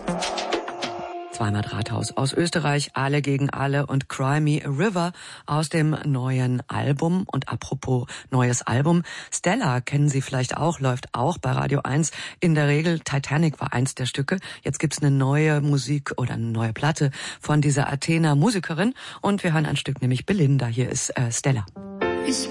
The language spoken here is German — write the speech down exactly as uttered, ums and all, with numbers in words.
Zweimal Drahthaus aus Österreich, Alle gegen Alle und Cry Me a River aus dem neuen Album. Und apropos neues Album, Stella kennen Sie vielleicht auch, läuft auch bei Radio eins. In der Regel, Titanic war eins der Stücke. Jetzt gibt's eine neue Musik oder eine neue Platte von dieser Athener Musikerin. Und wir hören ein Stück, nämlich Belinda. Hier ist äh, Stella. Ich